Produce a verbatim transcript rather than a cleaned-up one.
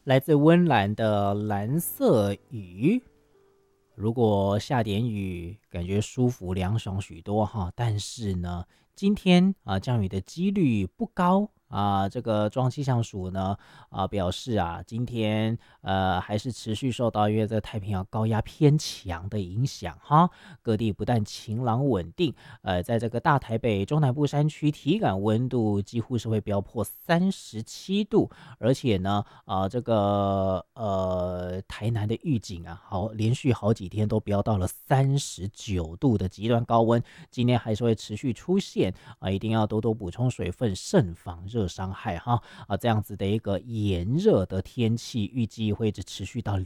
来自温岚的蓝色雨。如果下点雨，感觉舒服凉爽许多哈。但是呢，今天啊降雨的几率不高啊。这个中央气象署呢啊表示啊，今天呃还是持续受到因为这太平洋高压偏强的影响哈，各地不但晴朗稳定，呃，在这个大台北、中南部山区，体感温度几乎是会飙破三十七度，而且呢，啊、这个呃，台南的预警啊，好，连续好几天都飙到了三十九度的极端高温，今天还是会持续出现啊，一定要多多补充水分，慎防热伤害哈啊，这样子的一个炎热的天气，预计会一直持续到